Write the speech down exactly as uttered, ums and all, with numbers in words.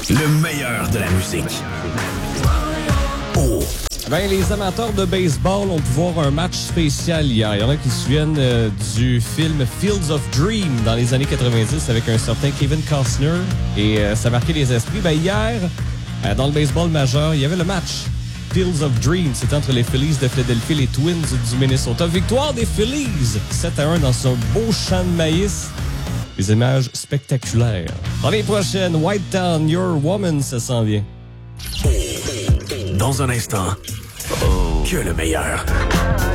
Le meilleur de la musique. Oh! Ben, les amateurs de baseball ont pu voir un match spécial hier. Il y en a qui se souviennent euh, du film Fields of Dream dans les années quatre-vingt-dix avec un certain Kevin Costner. Et euh, ça marquait les esprits. Ben, hier, euh, dans le baseball majeur, il y avait le match Fields of Dream. C'était entre les Phillies de Philadelphie et les Twins du Minnesota. Victoire des Phillies sept à un dans un beau champ de maïs. Des images spectaculaires. L'année prochaine, White Town, Your Woman, ça s'en vient. Dans un instant, oh, que le meilleur.